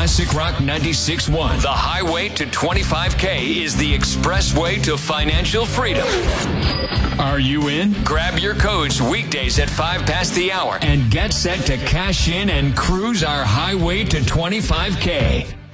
Classic Rock 96.1. The highway to 25K is the expressway to financial freedom. Are you in? Grab your codes weekdays at 5 past the hour and get set to cash in and cruise our highway to 25K.